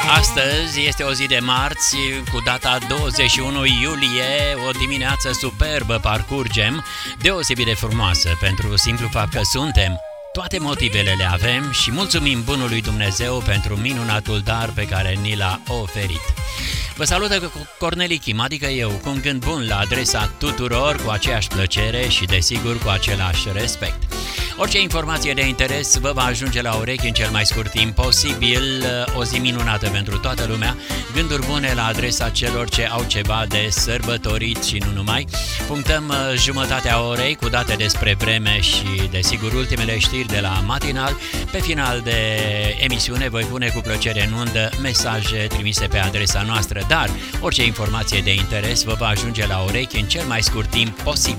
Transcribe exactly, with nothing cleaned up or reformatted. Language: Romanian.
Astăzi este o zi de marți, cu data douăzeci și unu iulie, o dimineață superbă parcurgem, deosebit de frumoasă pentru simplu fapt că suntem. Toate motivele le avem și mulțumim bunului Dumnezeu pentru minunatul dar pe care ni l-a oferit. Vă salută Corneli Chim, adică eu, cu un gând bun la adresa tuturor, cu aceeași plăcere și desigur cu același respect. Orice informație de interes vă va ajunge la urechi în cel mai scurt timp posibil. O zi minunată pentru toată lumea, gânduri bune la adresa celor ce au ceva de sărbătorit și nu numai. Punctăm jumătatea orei cu date despre vreme și desigur ultimele știri de la matinal. Pe final de emisiune voi pune cu plăcere în undă mesaje trimise pe adresa noastră, dar orice informație de interes vă va ajunge la urechi în cel mai scurt timp posibil.